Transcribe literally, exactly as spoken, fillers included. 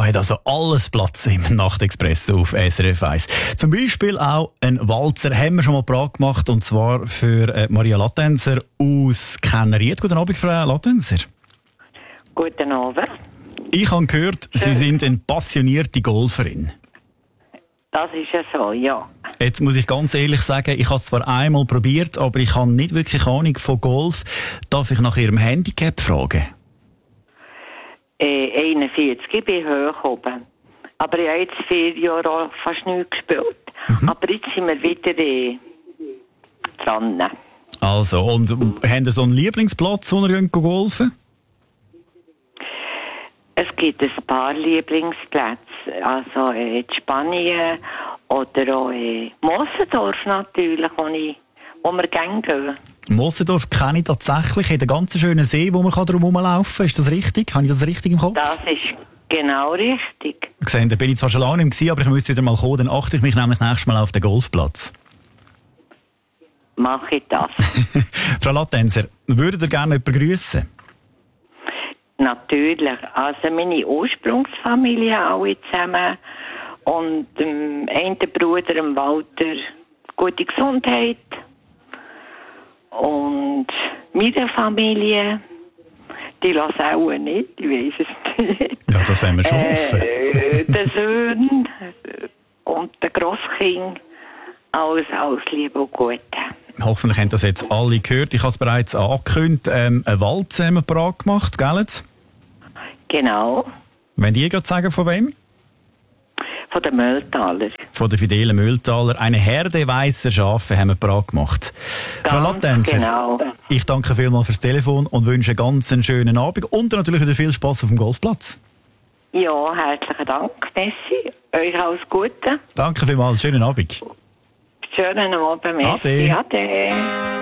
Da hat also alles Platz im Nachtexpress auf S R F eins. Zum Beispiel auch ein Walzer haben wir schon mal parat gemacht, und zwar für äh, Maria Lattenser aus Kenneried. Guten Abend, Frau Lattenser. Guten Abend. Ich habe gehört, Sie sind eine passionierte Golferin. Das ist ja so, ja. Jetzt muss ich ganz ehrlich sagen, ich habe es zwar einmal probiert, aber ich habe nicht wirklich Ahnung von Golf. Darf ich nach Ihrem Handicap fragen? Äh, einundvierzig, ich bin hoch oben. Aber ich habe jetzt vier Jahre auch fast nichts gespielt. Mhm. Aber jetzt sind wir wieder äh, dran. Also, und haben Sie so einen Lieblingsplatz, wo ihr golfen? Es gibt ein paar Lieblingsplätze. Also äh, in Spanien oder auch in Mossendorf natürlich, wo, ich, wo wir gerne gehen. Mossendorf kenne ich tatsächlich. Hat einen ganz schönen See, wo man drum herumlaufen kann. Ist das richtig? Habe ich das richtig im Kopf? Das ist genau richtig. Gesehen, da bin ich zwar schon lange nicht mehr, aber ich müsste wieder mal kommen. Dann achte ich mich nämlich nächstes Mal auf den Golfplatz. Mach ich das. Frau Lattenser, würdet ihr gerne jemanden grüssen? Natürlich. Also meine Ursprungsfamilie alle zusammen und dem einen Bruder, dem Walter, gute Gesundheit. Und meine Familie, die lassen auch nicht, ich weiss es nicht. Ja, das werden wir schon äh, hoffen. Der Sohn und der Grosskind, alles, alles Liebe und Gute. Hoffentlich haben das jetzt alle gehört. Ich habe es bereits angekündigt, ähm, eine Walze haben wir parat gemacht, gell? Genau. Wollt ihr gerade sagen, von wem? Von den Mühltaler. Von der Fidele Mühltaler. Eine Herde weisser Schafe haben wir parat gemacht. Frau Lattenser, genau. Ich danke vielmals fürs Telefon und wünsche einen ganz schönen Abend und natürlich wieder viel Spass auf dem Golfplatz. Ja, herzlichen Dank, Messi. Euch alles Gute. Danke vielmals, schönen Abend. Schönen Abend, Messi. Ade. Ade.